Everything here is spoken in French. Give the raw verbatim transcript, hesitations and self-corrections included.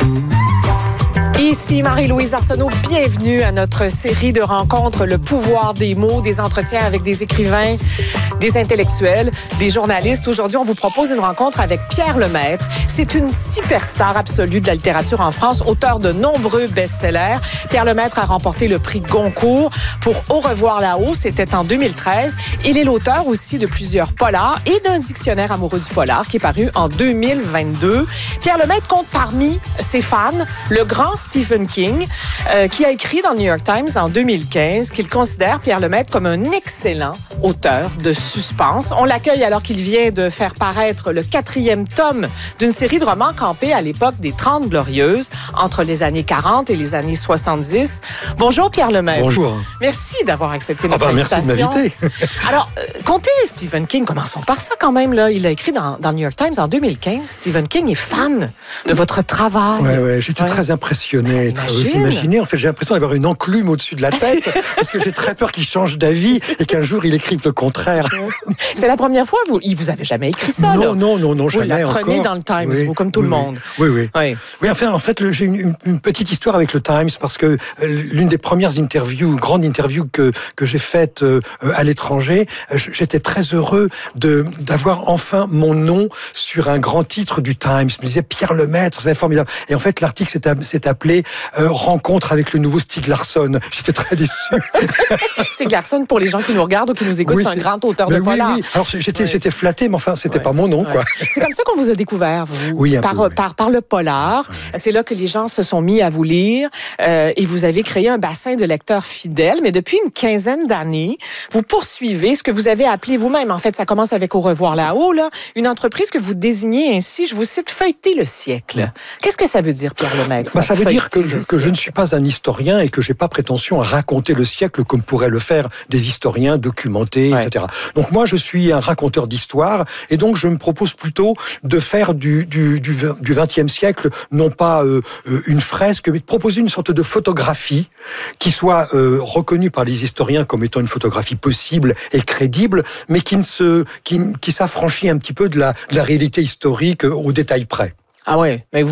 Ici Marie-Louise Arsenault, bienvenue à notre série de rencontres Le pouvoir des mots, des entretiens avec des écrivains, des intellectuels, des journalistes. Aujourd'hui, on vous propose une rencontre avec Pierre Lemaitre. C'est une superstar absolue de la littérature en France, auteur de nombreux best-sellers. Pierre Lemaitre a remporté le prix Goncourt pour Au revoir là-haut, c'était en deux mille treize. Il est l'auteur aussi de plusieurs polars et d'un dictionnaire amoureux du polar qui est paru en deux mille vingt-deux. Pierre Lemaitre compte parmi ses fans le grand Stephen King, euh, qui a écrit dans le New York Times en deux mille quinze qu'il considère Pierre Lemaitre comme un excellent auteur de suspense. On l'accueille alors qu'il vient de faire paraître le quatrième tome d'une série de romans campés à l'époque des Trente Glorieuses, entre les années quarante et les années soixante-dix. Bonjour Pierre Lemaitre. Bonjour. Merci d'avoir accepté notre ah ben, invitation. Merci de m'inviter. Alors, euh, comptez Stephen King, commençons par ça quand même. Là. Il a écrit dans, dans le New York Times en deux mille quinze. Stephen King est fan de votre travail. Ouais, ouais, j'étais ouais. très impressionné, ah, très imaginé. En fait, j'ai l'impression d'avoir une enclume au-dessus de la tête parce que j'ai très peur qu'il change d'avis et qu'un jour il écrive le contraire. C'est la première fois, vous, il vous avez jamais écrit ça, Non, là. non, non, non, vous jamais encore. Vous l'apprenez dans le Times, oui, vous, comme tout oui, le monde. Oui, oui. Oui, oui enfin, en fait, le, j'ai une, une, une petite histoire avec le Times parce que euh, l'une des premières interviews, grande interview que que j'ai faite euh, à l'étranger, euh, j'étais très heureux de d'avoir enfin mon nom sur un grand titre du Times. Je me disais Pierre Lemaitre, c'est formidable. Et en fait, l'article s'est, s'est appelé euh, Rencontre avec le nouveau Stieg Larsson. J'étais très déçu. Stieg Larsson, pour les gens qui nous regardent ou qui nous écoutent, oui, c'est un grand auteur de oui, polar. Oui, oui. Alors j'étais, ouais. j'étais flatté, mais enfin, c'était ouais. pas mon nom, ouais. quoi. C'est comme ça qu'on vous a découvert, vous, oui, un par, peu, oui. par, par le polar. Ouais. C'est là que les gens se sont mis à vous lire euh, et vous avez créé un bassin de lecteurs fidèles. Mais depuis une quinzaine d'années, vous poursuivez ce que vous avez appelé vous-même. En fait, ça commence avec Au revoir là-haut, là, une entreprise que vous désignez ainsi, je vous cite, feuilleter le siècle. Qu'est-ce que ça veut dire, Pierre Lemaitre? Bah, ça veut dire que je, que je ne suis pas un historien et que j'ai pas prétention à raconter le siècle comme pourraient le faire des historiens documentés, ouais. et cetera. Donc moi, je suis un raconteur d'histoire et donc je me propose plutôt de faire du du du, du vingtième siècle non pas euh, une fresque, mais de proposer une sorte de photographie qui soit euh, reconnue par les historiens comme étant une photographie possible et crédible, mais qui ne se qui qui s'affranchit un petit peu de la de la réalité historique au détail près. Ah ouais, mais vous